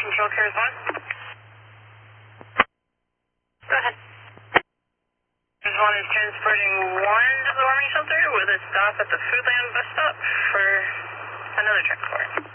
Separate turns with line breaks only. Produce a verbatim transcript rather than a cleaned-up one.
Control Carriers one. Go ahead. This one is transporting one to the warming shelter with a stop at the Foodland bus stop for another transport.